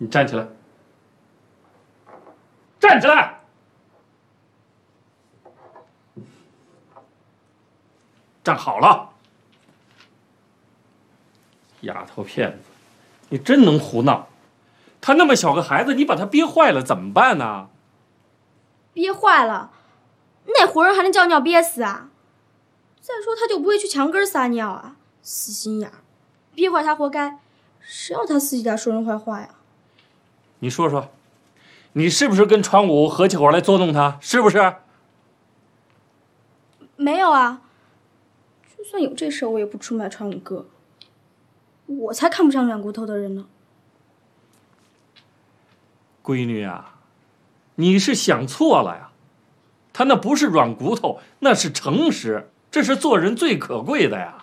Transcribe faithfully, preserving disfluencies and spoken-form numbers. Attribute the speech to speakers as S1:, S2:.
S1: 你站起来，站起来！站好了。丫头片子，你真能胡闹！他那么小个孩子，你把他憋坏了怎么办呢？
S2: 憋坏了，那活人还能叫尿憋死啊？再说他就不会去墙根撒尿啊，死心眼儿，憋坏他活该，谁让他私底下说人坏话呀？
S1: 你说说，你是不是跟传武合起伙来捉弄他？是不是？
S2: 没有啊，就算有这事儿，我也不出卖传武哥。我才看不上软骨头的人呢。
S1: 闺女啊，你是想错了呀。他那不是软骨头，那是诚实，这是做人最可贵的呀。